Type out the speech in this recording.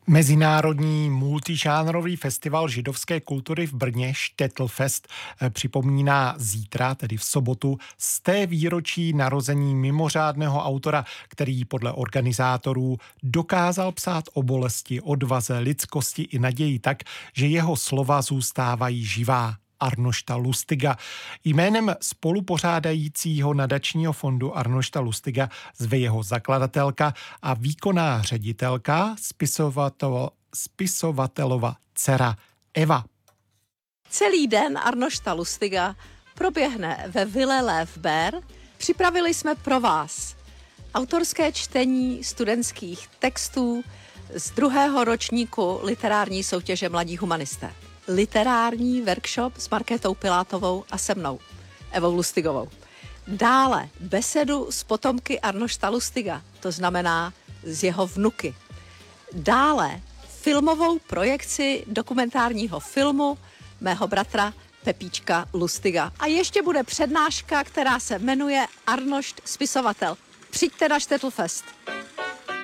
Mezinárodní multižánrový festival židovské kultury v Brně Štetl-Fest připomíná zítra, tedy v sobotu, 100. výročí narození mimořádného autora, který podle organizátorů dokázal psát o bolesti, odvaze, lidskosti i naději tak, že jeho slova zůstávají živá. Arnošta Lustiga. Jménem spolupořádajícího nadačního fondu Arnošta Lustiga zve jeho zakladatelka a výkonná ředitelka, spisovatelova dcera Eva. Celý den Arnošta Lustiga proběhne ve Ville Levber. Připravili jsme pro vás autorské čtení studentských textů z 2. ročníku literární soutěže Mladí humanisté. Literární workshop s Markétou Pilátovou a se mnou, Evou Lustigovou. Dále besedu s potomky Arnošta Lustiga, to znamená z jeho vnuky. Dále filmovou projekci dokumentárního filmu mého bratra Pepíčka Lustiga. A ještě bude přednáška, která se jmenuje Arnošt spisovatel. Přijďte na Štetl-Fest.